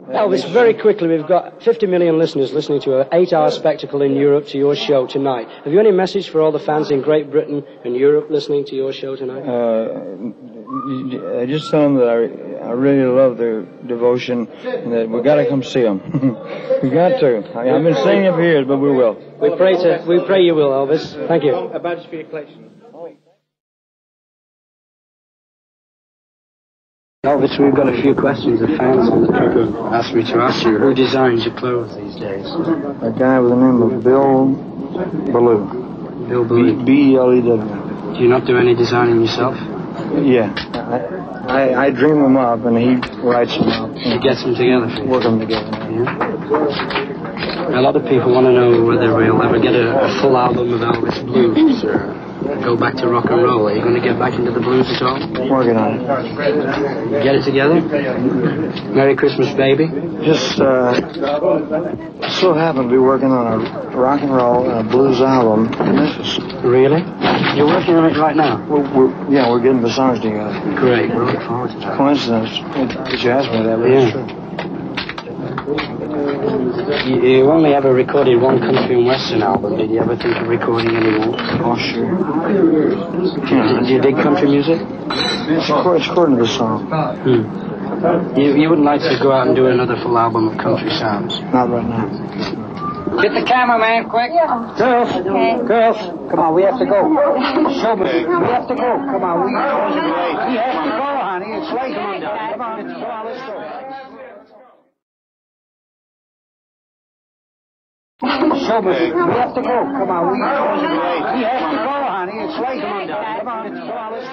Elvis, very quickly, we've got 50 million listeners listening to an 8-hour spectacle in Europe to your show tonight. Have you any message for all the fans in Great Britain and Europe listening to your show tonight? I just tell them that I really love their devotion and that we got to come see them. We got to. I've been saying it for years, but we will. We pray you will, Elvis. Thank you. A badge for your collection. Elvis, we've got a few questions of fans on the trip have asked me to ask you. Who designs your clothes these days? A guy with the name of Bill Ballou. Bill Ballou. B-E-L-E-W. Do you not do any designing yourself? Yeah. I dream them up, and he writes them up. He gets them together for you? Work them together. Yeah. A lot of people want to know whether we'll ever get a full album of Elvis blues or go back to rock and roll. Are you going to get back into the blues at all? Working on it. Get it together? Merry Christmas, baby. Just so happen to be working on a rock and roll and a blues album in Memphis. Really? You're working on it right now? We're getting the songs together. Great. We're looking forward to that. Coincidence that you asked me that, but it's true. You only ever recorded one country and western album. Did you ever think of recording any more? Oh, sure. Do you dig country music? It's according to the song. You wouldn't like to go out and do another full album of country sounds? Not right now. Get the cameraman, quick. Yeah. Girls, come on, we have to go. Show me. We have to go. Come on, we have to go, honey. It's late. Come on, let's go. Show me. We have to go. Come on, we have to go, honey. It's late. Come on, let's go.